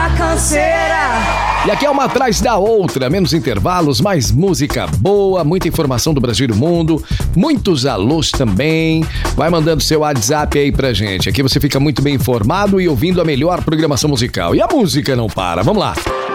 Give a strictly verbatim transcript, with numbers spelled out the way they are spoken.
essa canseira. E aqui é uma atrás da outra, menos intervalos, mais música boa, muita informação do Brasil e do mundo, muitos alôs também. Vai mandando seu WhatsApp aí pra gente. Aqui você fica muito bem informado e ouvindo a melhor programação musical. E a música não para. Vamos lá.